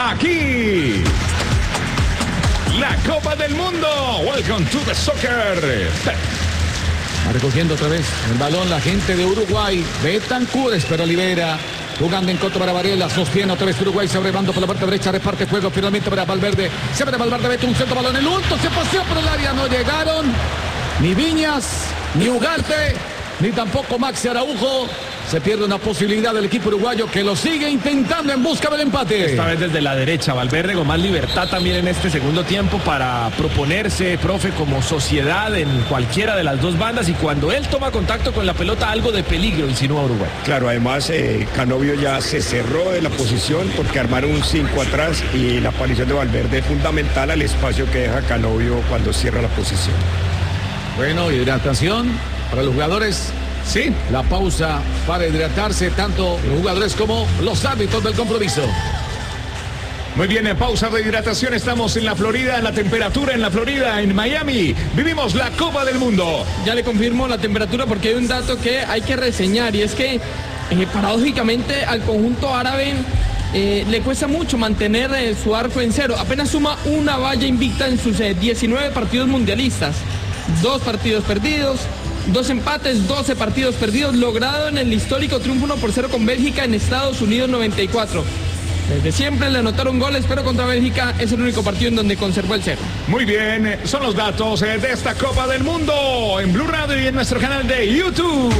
aquí la Copa del Mundo. Welcome to the soccer. Recogiendo otra vez el balón la gente de Uruguay. Betancur, espera Olivera. Jugando en contra para Varela, sostiene otra vez Uruguay, se abre bando por la parte derecha, reparte juego finalmente para Valverde. Se abre Valverde, mete un centro balón, el ulto se paseó por el área, no llegaron ni Viñas, ni Ugarte, ni tampoco Maxi Araujo. Se pierde una posibilidad del equipo uruguayo que lo sigue intentando en busca del empate. Esta vez desde la derecha, Valverde con más libertad también en este segundo tiempo para proponerse, profe, como sociedad en cualquiera de las dos bandas, y cuando él toma contacto con la pelota algo de peligro insinúa Uruguay. Claro, además Canovio ya se cerró de la posición porque armaron un 5 atrás y la aparición de Valverde es fundamental al espacio que deja Canovio cuando cierra la posición. Bueno, hidratación para los jugadores. Sí, La pausa para hidratarse, tanto los jugadores como los árbitros del compromiso. muy bien, en pausa de hidratación. Estamos en la Florida, en la temperatura en la Florida, en Miami. Vivimos la Copa del Mundo. Ya le confirmo la temperatura porque hay un dato que hay que reseñar, y es que paradójicamente al conjunto árabe le cuesta mucho mantener su arco en cero. Apenas suma una valla invicta en sus 19 partidos mundialistas. 2 partidos perdidos, 2 empates, 12 partidos perdidos, logrado en el histórico triunfo 1-0 con Bélgica en Estados Unidos 94. Desde siempre le anotaron goles, pero contra Bélgica es el único partido en donde conservó el cero. Muy bien, son los datos de esta Copa del Mundo en Blue Radio y en nuestro canal de YouTube.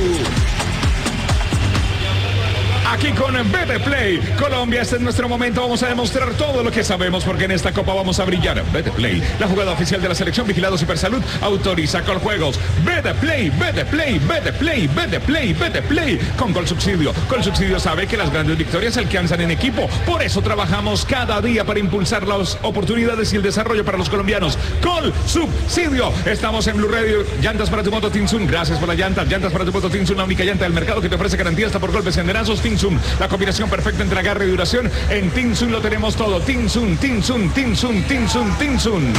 Aquí con BT Play Colombia, este es nuestro momento, vamos a demostrar todo lo que sabemos porque en esta Copa vamos a brillar. BT Play, la jugada oficial de la selección, vigilado Supersalud, autoriza Coljuegos. BT Play, BT Play, BT Play, BT Play, BT Play, con Colsubsidio. Colsubsidio sabe que las grandes victorias se alcanzan en equipo, por eso trabajamos cada día para impulsar las oportunidades y el desarrollo para los colombianos. Colsubsidio, estamos en Blue Radio. Llantas para tu moto Tinsun, gracias por las llantas. Llantas para tu moto Tinsun, la única llanta del mercado que te ofrece garantía hasta por golpes y enderazos. Tinsun, la combinación perfecta entre agarre y duración. En Tinsun lo tenemos todo. Tinsun, Tinsun, Tinsun, Tinsun, Tinsun.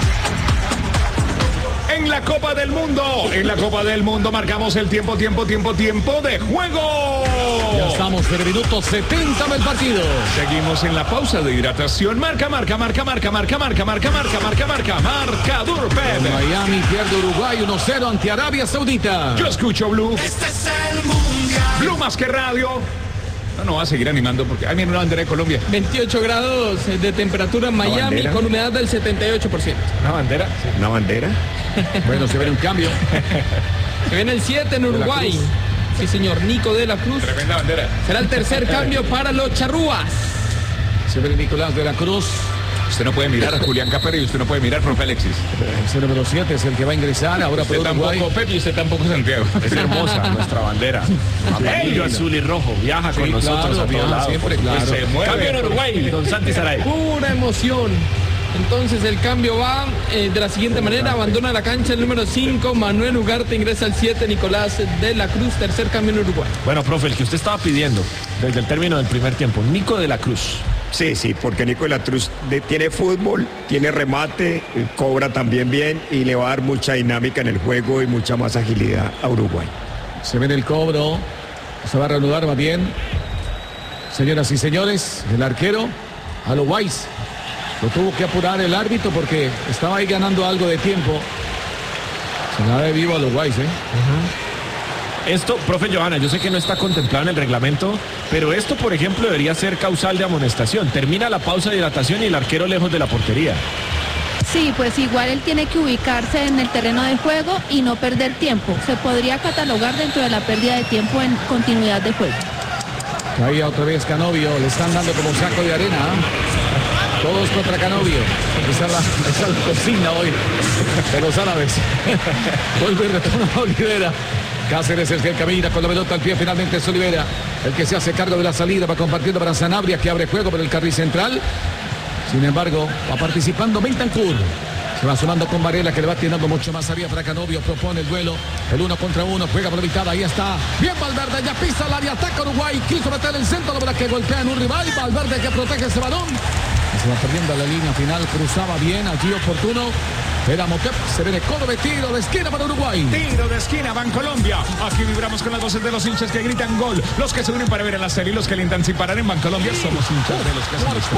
En la Copa del Mundo marcamos el tiempo de juego. Ya estamos en el minuto 70 del partido. Seguimos en la pausa de hidratación. Marcador Pep. Miami pierde Uruguay 1-0 ante Arabia Saudita. Yo escucho Blue. Este es el mundial. Blue más que radio. No va a seguir animando porque hay una bandera de Colombia. 28 grados de temperatura en Miami bandera? con humedad del 78%. ¿Una bandera? ¿Una bandera? Bueno, se viene un cambio. Se viene el 7 en Uruguay. Sí, señor, Nico de la Cruz. Tremenda bandera. Será el tercer cambio para los charrúas. Se viene Nicolás de la Cruz. Usted no puede mirar a Julián Capera y usted no puede mirar a profe Alexis. El número 7 es el que va a ingresar ahora por Usted Uruguay. tampoco Pep y usted tampoco Santiago. Es hermosa nuestra bandera. Amarillo, azul y rojo. Viaja con nosotros claro, a todos viaja lados. siempre, claro. Se mueve. Cambio en Uruguay, don Santi Saray. Pura emoción. Entonces el cambio va de la siguiente manera: abandona la cancha el número 5, Manuel Ugarte, ingresa el 7, Nicolás de la Cruz, tercer cambio en Uruguay. Bueno, profe, el que usted estaba pidiendo desde el término del primer tiempo, Nico de la Cruz. Sí, porque Nico de la Cruz tiene fútbol, tiene remate, cobra también bien y le va a dar mucha dinámica en el juego y mucha más agilidad a Uruguay. Se viene el cobro. Se va a reanudar más bien. Señoras y señores, el arquero a lo Weiss. Lo tuvo que apurar el árbitro porque estaba ahí ganando algo de tiempo. Se la ve vivo a los Weiss, Esto, profe Johanna, yo sé que no está contemplado en el reglamento, pero esto, por ejemplo, debería ser causal de amonestación. Termina la pausa de hidratación y el arquero lejos de la portería. Sí, pues igual él tiene que ubicarse en el terreno de juego y no perder tiempo. Se podría catalogar dentro de la pérdida de tiempo en continuidad de juego. Ahí otra vez Canovio. Le están dando como saco de arena. Todos contra Canovio. Esa es la consigna hoy de los árabes. Vuelve y retorna a Olivera. Cáceres es el que camina con la pelota al pie, finalmente es Olivera el que se hace cargo de la salida, va compartiendo para Sanabria, que abre juego por el carril central. Sin embargo, va participando Bentancur. Se va sumando con Varela, que le va tirando mucho más arriba para Canovio, propone el duelo, el 1 contra 1, juega por la mitad, ahí está. Bien Valverde, ya pisa el área, ataca Uruguay, quiso meter el centro, la verdad que golpea en un rival, Valverde que protege ese balón. Se va perdiendo la línea final, cruzaba bien, allí oportuno. Era Motep, se viene Córdoba, tiro de esquina para Uruguay. Tiro de esquina, Bancolombia. Aquí vibramos con las voces de los hinchas que gritan gol. Los que se unen para ver en la serie y los que alientan sin parar en Bancolombia. Somos hinchas de los que hacen los